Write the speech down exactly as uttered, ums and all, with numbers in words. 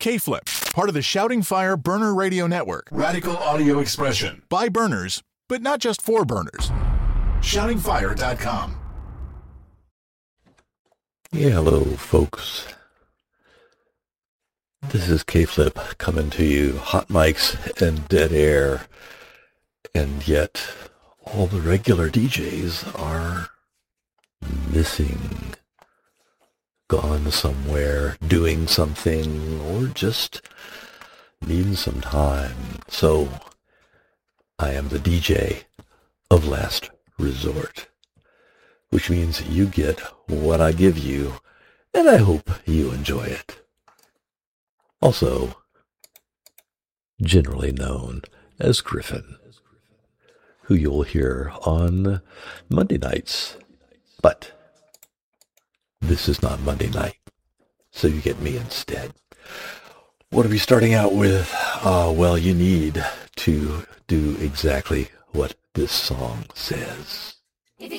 K-Flip, part of the Shouting Fire Burner Radio Network. Radical audio expression. By burners, but not just for burners. shouting fire dot com. Yeah, hello, folks. This is K-Flip coming to you. Hot mics and dead air. And yet, all the regular D Js are missing. Gone somewhere, doing something, or just needing some time. So, I am the D J of last resort, which means you get what I give you, and I hope you enjoy it. Also, generally known as Griffin, who you'll hear on Monday nights. But this is not Monday night, so you get me instead. What are we starting out with? Uh, well, you need to do exactly what this song says.